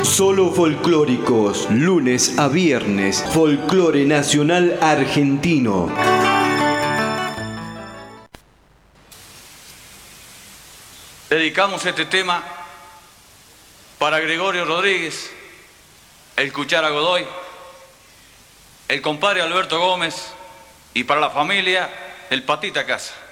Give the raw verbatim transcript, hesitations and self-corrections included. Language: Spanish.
Solo folclóricos, lunes a viernes, folclore nacional argentino. Dedicamos este tema para Gregorio Rodríguez, el Cuchara Godoy, el compadre Alberto Gómez y para la familia el Patita Casa.